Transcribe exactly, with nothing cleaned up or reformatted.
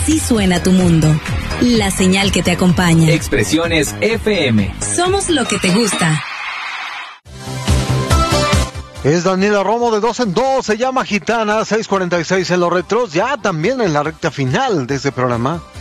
Así suena tu mundo. La señal que te acompaña. Expresiones F M. Somos lo que te gusta. Es Daniela Romo de dos en dos, se llama Gitana, seis cuarenta y seis en los retros, ya también en la recta final de este programa.